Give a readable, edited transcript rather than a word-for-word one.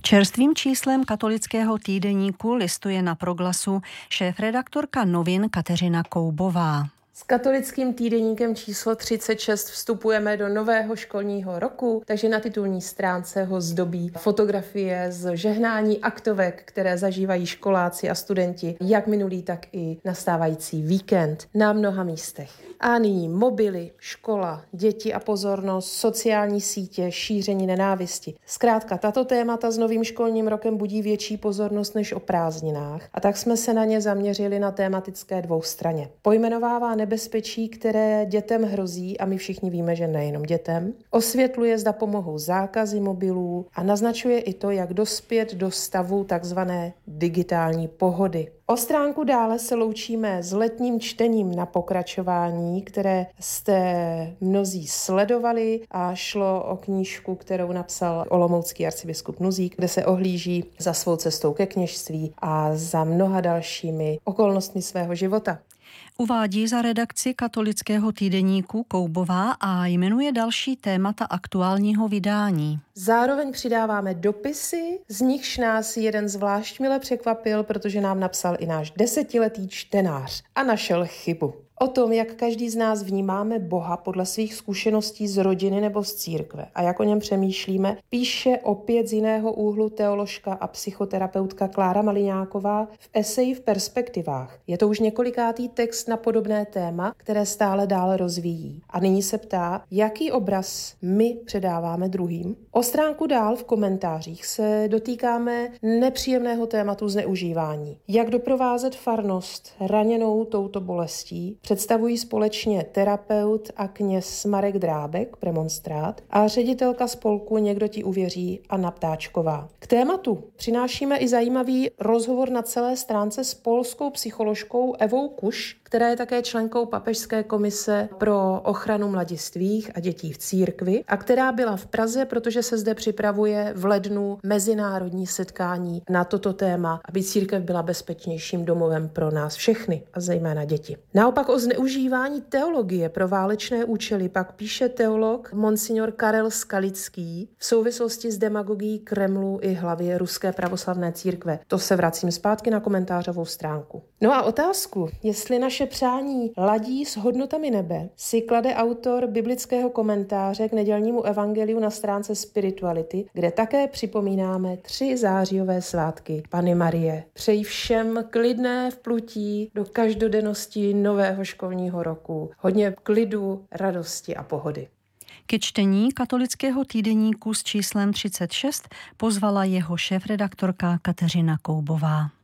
Čerstvým číslem katolického týdeníku listuje na Proglasu šéfredaktorka novin Kateřina Koubová. S katolickým týdeníkem číslo 36 vstupujeme do nového školního roku, takže na titulní stránce ho zdobí fotografie z žehnání aktovek, které zažívají školáci a studenti, jak minulý, tak i nastávající víkend na mnoha místech. A nyní mobily, škola, děti a pozornost, sociální sítě, šíření nenávisti. Zkrátka, tato témata s novým školním rokem budí větší pozornost než o prázdninách, a tak jsme se na ně zaměřili na tématické dvoustraně. Pojmenovává nebezpečí, které dětem hrozí, a my všichni víme, že nejenom dětem. Osvětluje, zda pomohou zákazy mobilů a naznačuje i to, jak dospět do stavu takzvané digitální pohody. O stránku dále se loučíme s letním čtením na pokračování, které jste mnozí sledovali, a šlo o knížku, kterou napsal olomoucký arcibiskup Nuzík, kde se ohlíží za svou cestou ke kněžství a za mnoha dalšími okolnostmi svého života. Uvádí za redakci katolického týdeníku Koubová a jmenuje další témata aktuálního vydání. Zároveň přidáváme dopisy, z nichž nás jeden zvlášť mile překvapil, protože nám napsal i náš 10letý čtenář a našel chybu. O tom, jak každý z nás vnímáme Boha podle svých zkušeností z rodiny nebo z církve a jak o něm přemýšlíme, píše opět z jiného úhlu teoložka a psychoterapeutka Klára Maliňáková v eseji V perspektivách. Je to už několikátý text na podobné téma, které stále dále rozvíjí. A nyní se ptá, jaký obraz my předáváme druhým. O stránku dál v komentářích se dotýkáme nepříjemného tématu zneužívání. Jak doprovázet farnost raněnou touto bolestí, představují společně terapeut a kněz Marek Drábek, premonstrát, a ředitelka spolku Někdo ti uvěří Anna Ptáčková. K tématu přinášíme i zajímavý rozhovor na celé stránce s polskou psycholožkou Evou Kuš, která je také členkou Papežské komise pro ochranu mladistvých a dětí v církvi a která byla v Praze, protože se zde připravuje v lednu mezinárodní setkání na toto téma, aby církev byla bezpečnějším domovem pro nás všechny a zejména děti. Naopak o zneužívání teologie pro válečné účely pak píše teolog monsignor Karel Skalický v souvislosti s demagogií Kremlu i hlavy Ruské pravoslavné církve. To se vracím zpátky na komentářovou stránku. No a otázku, jestli naše přání ladí s hodnotami nebe, si klade autor biblického komentáře k nedělnímu evangeliu na stránce Spirituality, kde také připomínáme 3 zářijové svátky Panny Marie. Přeji všem klidné vplutí do každodennosti nového školního roku. Hodně klidu, radosti a pohody. Ke čtení katolického týdeníku s číslem 36 pozvala jeho šéfredaktorka Kateřina Koubová.